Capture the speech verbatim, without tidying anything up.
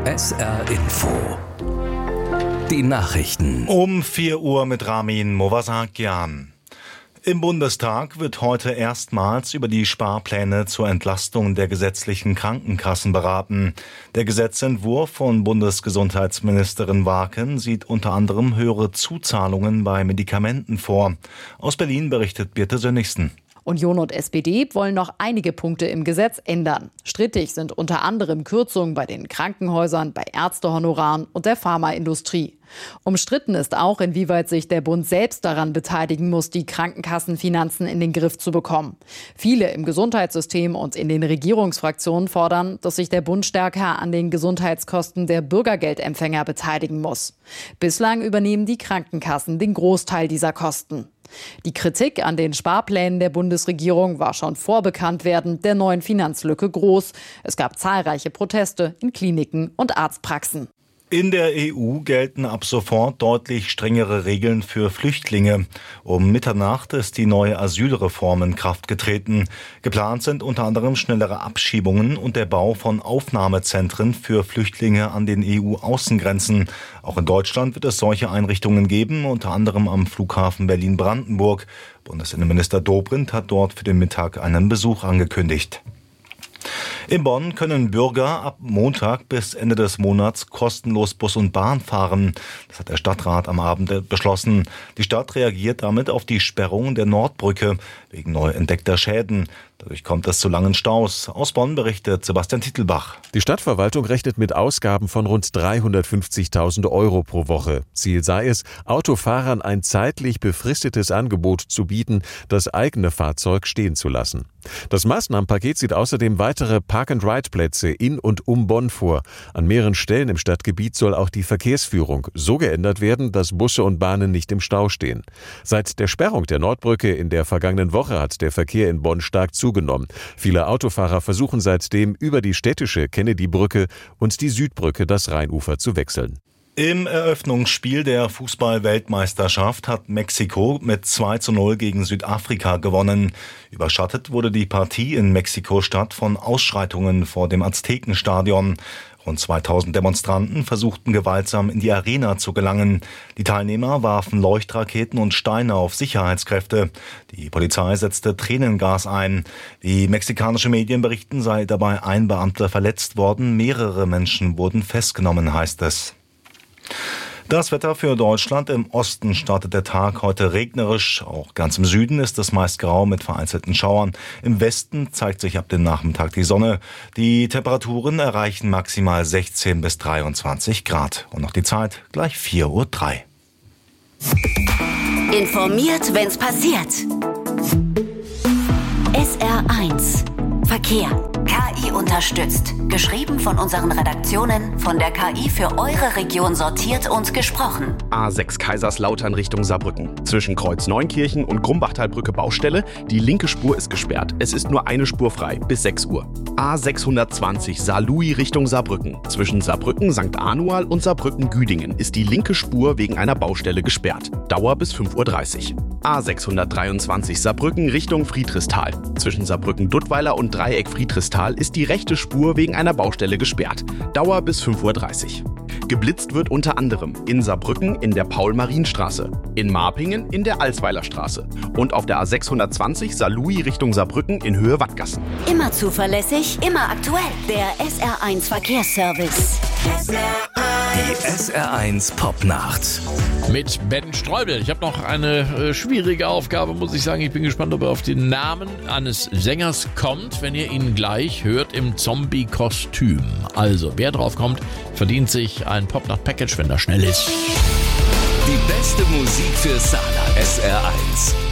S R Info. Die Nachrichten. Um vier Uhr mit Ramin Movasakian. Im Bundestag wird heute erstmals über die Sparpläne zur Entlastung der gesetzlichen Krankenkassen beraten. Der Gesetzentwurf von Bundesgesundheitsministerin Waken sieht unter anderem höhere Zuzahlungen bei Medikamenten vor. Aus Berlin berichtet Birte Sönnigsen. Union und S P D wollen noch einige Punkte im Gesetz ändern. Strittig sind unter anderem Kürzungen bei den Krankenhäusern, bei Ärztehonoraren und der Pharmaindustrie. Umstritten ist auch, inwieweit sich der Bund selbst daran beteiligen muss, die Krankenkassenfinanzen in den Griff zu bekommen. Viele im Gesundheitssystem und in den Regierungsfraktionen fordern, dass sich der Bund stärker an den Gesundheitskosten der Bürgergeldempfänger beteiligen muss. Bislang übernehmen die Krankenkassen den Großteil dieser Kosten. Die Kritik an den Sparplänen der Bundesregierung war schon vor Bekanntwerden der neuen Finanzlücke groß. Es gab zahlreiche Proteste in Kliniken und Arztpraxen. In der E U gelten ab sofort deutlich strengere Regeln für Flüchtlinge. Um Mitternacht ist die neue Asylreform in Kraft getreten. Geplant sind unter anderem schnellere Abschiebungen und der Bau von Aufnahmezentren für Flüchtlinge an den E U-Außengrenzen. Auch in Deutschland wird es solche Einrichtungen geben, unter anderem am Flughafen Berlin-Brandenburg. Bundesinnenminister Dobrindt hat dort für den Mittag einen Besuch angekündigt. In Bonn können Bürger ab Montag bis Ende des Monats kostenlos Bus und Bahn fahren. Das hat der Stadtrat am Abend beschlossen. Die Stadt reagiert damit auf die Sperrung der Nordbrücke wegen neu entdeckter Schäden. Dadurch kommt es zu langen Staus. Aus Bonn berichtet Sebastian Titelbach. Die Stadtverwaltung rechnet mit Ausgaben von rund dreihundertfünfzigtausend Euro pro Woche. Ziel sei es, Autofahrern ein zeitlich befristetes Angebot zu bieten, das eigene Fahrzeug stehen zu lassen. Das Maßnahmenpaket sieht außerdem weitere Park-and-Ride-Plätze in und um Bonn vor. An mehreren Stellen im Stadtgebiet soll auch die Verkehrsführung so geändert werden, dass Busse und Bahnen nicht im Stau stehen. Seit der Sperrung der Nordbrücke in der vergangenen Woche hat der Verkehr in Bonn stark zugenommen. Viele Autofahrer versuchen seitdem über die städtische Kennedy-Brücke und die Südbrücke das Rheinufer zu wechseln. Im Eröffnungsspiel der Fußball-Weltmeisterschaft hat Mexiko mit zwei zu null gegen Südafrika gewonnen. Überschattet wurde die Partie in Mexiko-Stadt von Ausschreitungen vor dem Aztekenstadion. Rund zweitausend Demonstranten versuchten gewaltsam in die Arena zu gelangen. Die Teilnehmer warfen Leuchtraketen und Steine auf Sicherheitskräfte. Die Polizei setzte Tränengas ein. Wie mexikanische Medien berichten, sei dabei ein Beamter verletzt worden. Mehrere Menschen wurden festgenommen, heißt es. Das Wetter für Deutschland. Im Osten startet der Tag heute regnerisch. Auch ganz im Süden ist es meist grau mit vereinzelten Schauern. Im Westen zeigt sich ab dem Nachmittag die Sonne. Die Temperaturen erreichen maximal sechzehn bis dreiundzwanzig Grad. Und noch die Zeit, gleich vier Uhr drei. Informiert, wenn's passiert. S R eins Verkehr. K I unterstützt. Geschrieben von unseren Redaktionen, von der K I für eure Region sortiert und gesprochen. A sechs Kaiserslautern Richtung Saarbrücken. Zwischen Kreuz Neunkirchen und Grumbachtalbrücke Baustelle. Die linke Spur ist gesperrt. Es ist nur eine Spur frei bis sechs Uhr. A sechshundertzwanzig Saarlouis Richtung Saarbrücken. Zwischen Saarbrücken Sankt Anual und Saarbrücken Güdingen ist die linke Spur wegen einer Baustelle gesperrt. Dauer bis fünf Uhr dreißig. A sechshundertdreiundzwanzig Saarbrücken Richtung Friedrichsthal. Zwischen Saarbrücken Duttweiler und Dreieck Friedrichsthal ist die rechte Spur wegen einer Baustelle gesperrt. Dauer bis fünf Uhr dreißig. Geblitzt wird unter anderem in Saarbrücken in der Paul-Marien-Straße, in Marpingen in der Alsweiler-Straße und auf der A sechshundertzwanzig Saarlouis Richtung Saarbrücken in Höhe Wattgassen. Immer zuverlässig, immer aktuell. Der S R eins Verkehrsservice. Die S R eins Popnacht. Mit Ben Streubel. Ich habe noch eine äh, schwierige Aufgabe, muss ich sagen. Ich bin gespannt, ob er auf den Namen eines Sängers kommt, wenn ihr ihn gleich hört im Zombie-Kostüm. Also, wer drauf kommt, verdient sich ein Popnacht-Package, wenn das schnell ist. Die beste Musik für Saarland. S R eins.